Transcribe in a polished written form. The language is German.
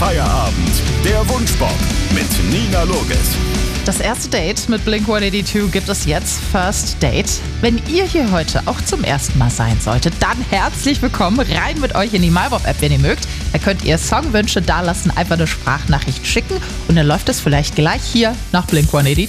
Feierabend. Der Wunschbob mit Nina Loges. Das erste Date mit Blink-182 gibt es jetzt, First Date. Wenn ihr hier heute auch zum ersten Mal sein solltet, dann herzlich willkommen, rein mit euch in die MyBob-App, wenn ihr mögt. Da könnt ihr Songwünsche dalassen, einfach eine Sprachnachricht schicken und dann läuft es vielleicht gleich hier nach Blink-182.